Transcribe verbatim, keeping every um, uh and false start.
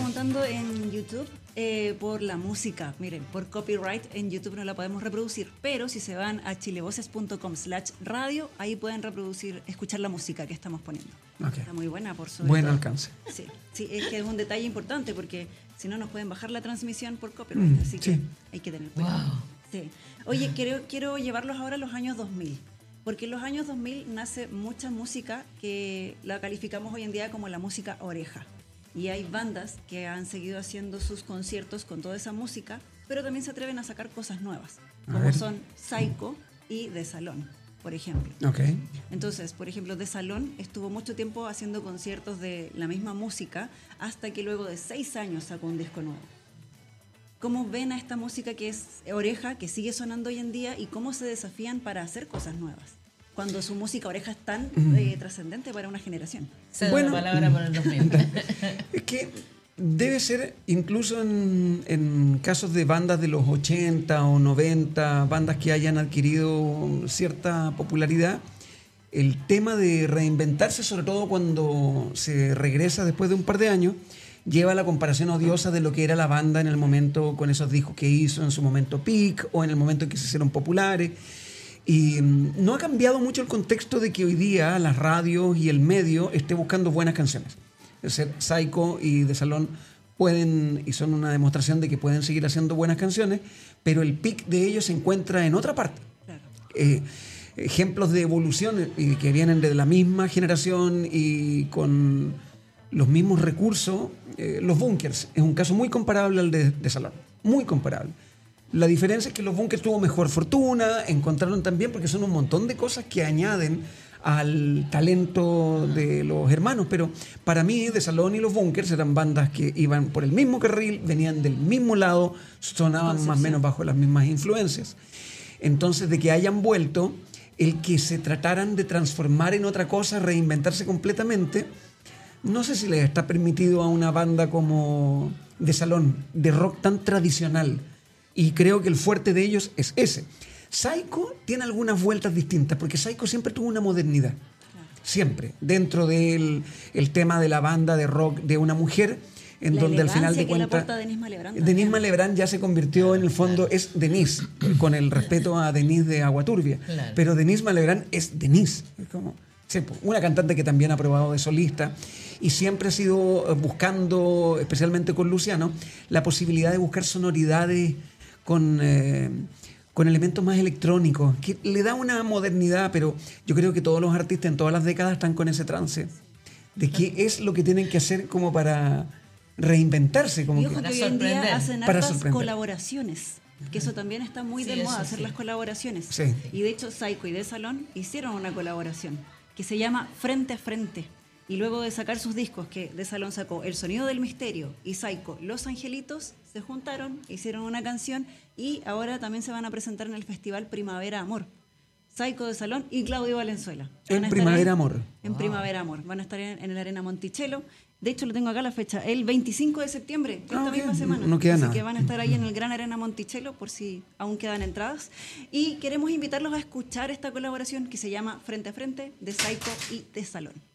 preguntando en YouTube eh, por la música. Miren, por copyright en YouTube no la podemos reproducir, pero si se van a chilevoces.com slash radio, ahí pueden reproducir, escuchar la música que estamos poniendo. Okay. Está muy buena, por sobre Buen todo. alcance. Sí, sí, es que es un detalle importante porque si no nos pueden bajar la transmisión por copyright, Mm, así que sí. hay que tener cuidado. Wow. Sí. Oye, quiero, quiero llevarlos ahora a los años dos mil, porque en los años dos mil nace mucha música que la calificamos hoy en día como la música oreja. Y hay bandas que han seguido haciendo sus conciertos con toda esa música, pero también se atreven a sacar cosas nuevas, A como ver. son Psycho y De Salón, por ejemplo. Ok. Entonces, por ejemplo, De Salón estuvo mucho tiempo haciendo conciertos de la misma música hasta que luego de seis años sacó un disco nuevo. ¿Cómo ven a esta música que es oreja, que sigue sonando hoy en día, y cómo se desafían para hacer cosas nuevas? Cuando su música oreja es tan eh, trascendente para una generación. Cedo Bueno, la palabra por el dos mil. Es que debe ser, incluso en, en casos de bandas de los ochenta o noventa, bandas que hayan adquirido cierta popularidad, el tema de reinventarse, sobre todo cuando se regresa después de un par de años, lleva a la comparación odiosa de lo que era la banda en el momento, con esos discos que hizo en su momento peak o en el momento en que se hicieron populares. Y mm, no ha cambiado mucho el contexto de que hoy día las radios y el medio esté buscando buenas canciones. Es decir, Psycho y De Salón pueden, y son una demostración de que pueden seguir haciendo buenas canciones, pero el pic de ellos se encuentra en otra parte. Claro. Eh, ejemplos de evolución y que vienen de la misma generación y con los mismos recursos, eh, los Bunkers es un caso muy comparable al de, de Salón, muy comparable. La diferencia es que los Bunkers tuvo mejor fortuna, encontraron también, porque son un montón de cosas que añaden al talento de los hermanos, pero para mí De Salón y los Bunkers eran bandas que iban por el mismo carril, venían del mismo lado, sonaban Concepción. más o menos bajo las mismas influencias. Entonces, de que hayan vuelto, el que se trataran de transformar en otra cosa, reinventarse completamente, no sé si les está permitido a una banda como De Salón, de rock tan tradicional. Y creo que el fuerte de ellos es ese. Psycho tiene algunas vueltas distintas, porque Psycho siempre tuvo una modernidad. Siempre. Dentro del el tema de la banda de rock de una mujer, en La donde al final de elegancia que le cuentas aporta Denise Malebrán Denise también. Malebrán ya se convirtió en el fondo, es Denise, con el respeto a Denise de Aguaturbia. Claro. Pero Denise Malebrán es Denise. Es como, sí, una cantante que también ha probado de solista y siempre ha sido buscando, especialmente con Luciano, la posibilidad de buscar sonoridades con, eh, con elementos más electrónicos, que le da una modernidad, pero yo creo que todos los artistas en todas las décadas están con ese trance de qué es lo que tienen que hacer como para reinventarse. Como Y que- ojo que Para hoy en día sorprender. hacen Para hartas sorprender. colaboraciones, que eso también está muy Sí, de moda, eso hacer sí. las colaboraciones. Sí. Y de hecho Psycho y De Salón hicieron una colaboración que se llama Frente a Frente. Y luego de sacar sus discos, que De Salón sacó El Sonido del Misterio y Psycho Los Angelitos, se juntaron, hicieron una canción y ahora también se van a presentar en el festival Primavera Amor. Psycho, De Salón y Claudio Valenzuela. Van En a estar Primavera ahí- Amor. En Primavera Amor. Van a estar en, en el Arena Monticello. De hecho, lo tengo acá la fecha, el veinticinco de septiembre, esta Ah, ok. misma semana. No queda Así nada. que van a estar ahí en el Gran Arena Monticello, por si aún quedan entradas. Y queremos invitarlos a escuchar esta colaboración que se llama Frente a Frente, de Psycho y De Salón.